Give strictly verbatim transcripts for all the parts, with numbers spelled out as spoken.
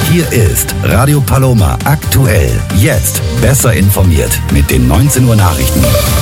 Hier ist Radio Paloma aktuell. Jetzt besser informiert mit den neunzehn Uhr Nachrichten.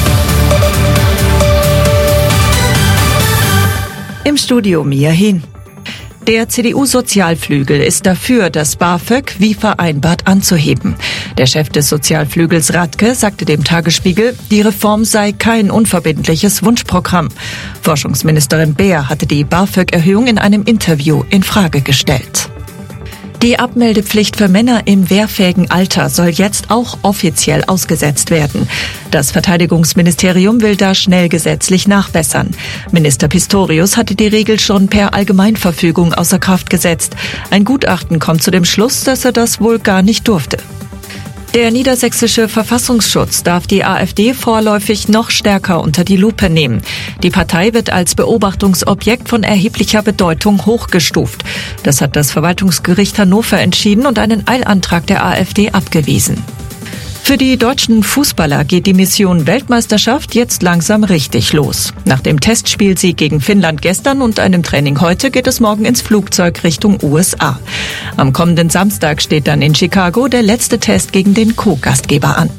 Im Studio Mia Hin. Der C D U-Sozialflügel ist dafür, das BAföG wie vereinbart anzuheben. Der Chef des Sozialflügels Radke sagte dem Tagesspiegel, die Reform sei kein unverbindliches Wunschprogramm. Forschungsministerin Beer hatte die BAföG-Erhöhung in einem Interview in Frage gestellt. Die Abmeldepflicht für Männer im wehrfähigen Alter soll jetzt auch offiziell ausgesetzt werden. Das Verteidigungsministerium will da schnell gesetzlich nachbessern. Minister Pistorius hatte die Regel schon per Allgemeinverfügung außer Kraft gesetzt. Ein Gutachten kommt zu dem Schluss, dass er das wohl gar nicht durfte. Der niedersächsische Verfassungsschutz darf die AfD vorläufig noch stärker unter die Lupe nehmen. Die Partei wird als Beobachtungsobjekt von erheblicher Bedeutung hochgestuft. Das hat das Verwaltungsgericht Hannover entschieden und einen Eilantrag der AfD abgewiesen. Für die deutschen Fußballer geht die Mission Weltmeisterschaft jetzt langsam richtig los. Nach dem Testspielsieg gegen Finnland gestern und einem Training heute geht es morgen ins Flugzeug Richtung U S A. Am kommenden Samstag steht dann in Chicago der letzte Test gegen den Co-Gastgeber an.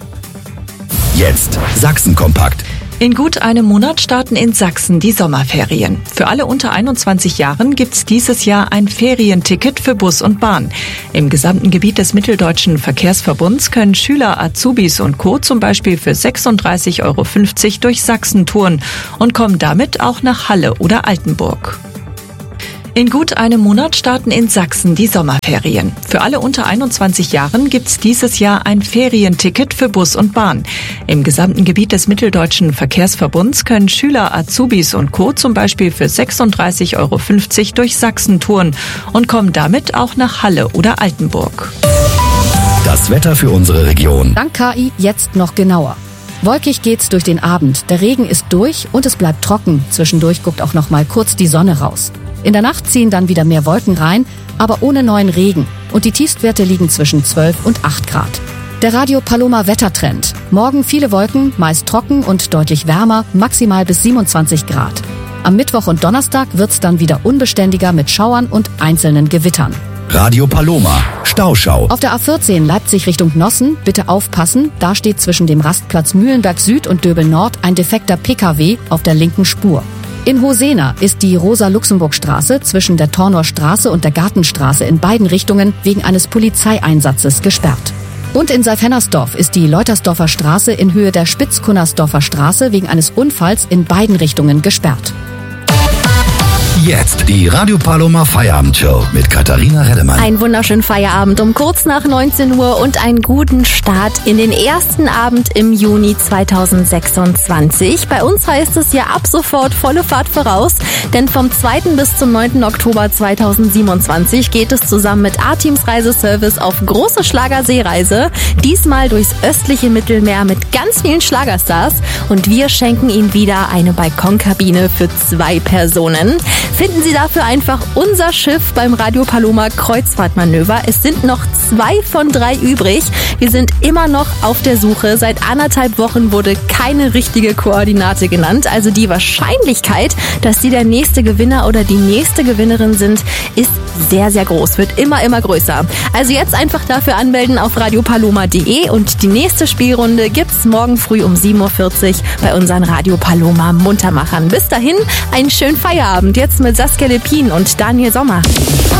Jetzt Sachsen-Kompakt. In gut einem Monat starten in Sachsen die Sommerferien. Für alle unter einundzwanzig Jahren gibt's dieses Jahr ein Ferienticket für Bus und Bahn. Im gesamten Gebiet des Mitteldeutschen Verkehrsverbunds können Schüler, Azubis und Co. zum Beispiel für sechsunddreißig Euro fünfzig durch Sachsen touren und kommen damit auch nach Halle oder Altenburg. In gut einem Monat starten in Sachsen die Sommerferien. Für alle unter einundzwanzig Jahren gibt's dieses Jahr ein Ferienticket für Bus und Bahn. Im gesamten Gebiet des Mitteldeutschen Verkehrsverbunds können Schüler, Azubis und Co. zum Beispiel für sechsunddreißig Euro fünfzig durch Sachsen touren und kommen damit auch nach Halle oder Altenburg. Das Wetter für unsere Region. Dank K I jetzt noch genauer. Wolkig geht's durch den Abend. Der Regen ist durch und es bleibt trocken. Zwischendurch guckt auch noch mal kurz die Sonne raus. In der Nacht ziehen dann wieder mehr Wolken rein, aber ohne neuen Regen. Und die Tiefstwerte liegen zwischen zwölf und acht Grad. Der Radio Paloma Wettertrend. Morgen viele Wolken, meist trocken und deutlich wärmer, maximal bis siebenundzwanzig Grad. Am Mittwoch und Donnerstag wird's dann wieder unbeständiger mit Schauern und einzelnen Gewittern. Radio Paloma, Stauschau. Auf der A vierzehn Leipzig Richtung Nossen, bitte aufpassen, da steht zwischen dem Rastplatz Mühlenberg Süd und Döbel Nord ein defekter P K W auf der linken Spur. In Hosena ist die Rosa-Luxemburg-Straße zwischen der Tornor-Straße und der Gartenstraße in beiden Richtungen wegen eines Polizeieinsatzes gesperrt. Und in Seifhennersdorf ist die Leutersdorfer Straße in Höhe der Spitzkunnersdorfer Straße wegen eines Unfalls in beiden Richtungen gesperrt. Jetzt die Radio Paloma Feierabendshow mit Katharina Reddemann. Einen wunderschönen Feierabend um kurz nach neunzehn Uhr und einen guten Start in den ersten Abend im Juni zweitausendsechsundzwanzig. Bei uns heißt es ja ab sofort volle Fahrt voraus, denn vom zweiten bis zum neunten Oktober zweitausendsiebenundzwanzig geht es zusammen mit A-Teams Reiseservice auf große Schlagerseereise. Diesmal durchs östliche Mittelmeer mit ganz vielen Schlagerstars und wir schenken Ihnen wieder eine Balkonkabine für zwei Personen. Finden Sie dafür einfach unser Schiff beim Radio Paloma Kreuzfahrtmanöver. Es sind noch zwei von drei übrig. Wir sind immer noch auf der Suche. Seit anderthalb Wochen wurde keine richtige Koordinate genannt. Also die Wahrscheinlichkeit, dass Sie der nächste Gewinner oder die nächste Gewinnerin sind, ist sehr, sehr groß. Wird immer, immer größer. Also jetzt einfach dafür anmelden auf radiopaloma punkt de und die nächste Spielrunde gibt's morgen früh um sieben Uhr vierzig bei unseren Radio Paloma Muntermachern. Bis dahin einen schönen Feierabend. Jetzt mit Saskia Lepin und Daniel Sommer.